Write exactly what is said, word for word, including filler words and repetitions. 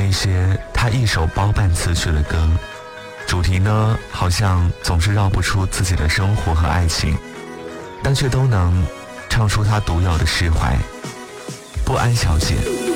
那些他一手包办词曲的歌，主题呢好像总是绕不出自己的生活和爱情，但却都能唱出他独有的释怀。不安小姐。